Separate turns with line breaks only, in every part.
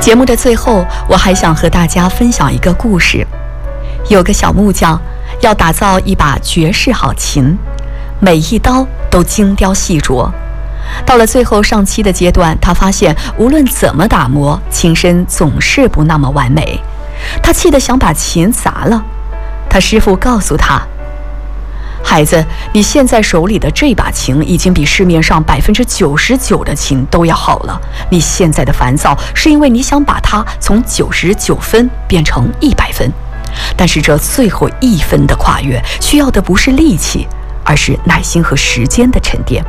节目的最后，我还想和大家分享一个故事。有个小木匠要打造一把绝世好琴，每一刀都精雕细琢。到了最后上漆的阶段，他发现无论怎么打磨，琴身总是不那么完美。他气得想把琴砸了。他师傅告诉他：孩子，你现在手里的这把琴已经比市面上99%的琴都要好了。你现在的烦躁是因为你想把它从99分变成100分，但是这最后1分的跨越需要的不是力气，而是耐心和时间的沉淀。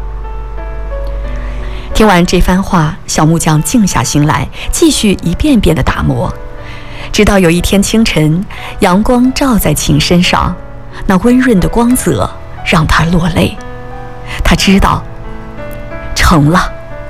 听完这番话，小木匠静下心来，继续一遍遍地打磨，直到有一天清晨，阳光照在琴身上，那温润的光泽让他落泪。他知道，成了。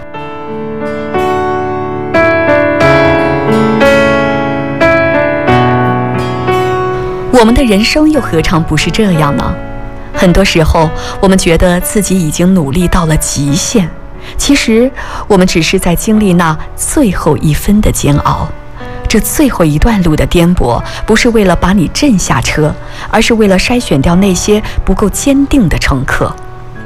我们的人生又何尝不是这样呢？很多时候，我们觉得自己已经努力到了极限，其实我们只是在经历那最后1分的煎熬。这最后一段路的颠簸，不是为了把你震下车，而是为了筛选掉那些不够坚定的乘客。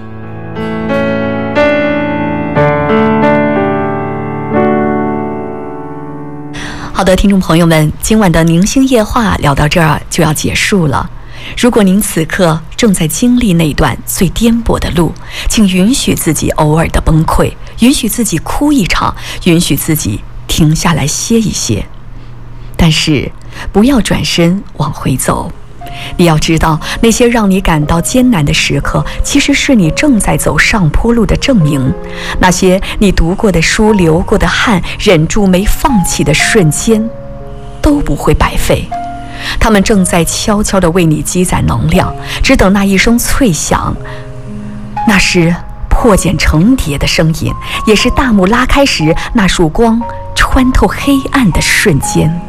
好的，听众朋友们，今晚的宁星夜话聊到这儿就要结束了。如果您此刻正在经历那段最颠簸的路，请允许自己偶尔的崩溃，允许自己哭一场，允许自己停下来歇一歇。但是不要转身往回走，你要知道，那些让你感到艰难的时刻，其实是你正在走上坡路的证明。那些你读过的书、流过的汗、忍住没放弃的瞬间，都不会白费。他们正在悄悄地为你积攒能量，只等那一声脆响，那是破茧成蝶的声音，也是大幕拉开时那束光穿透黑暗的瞬间。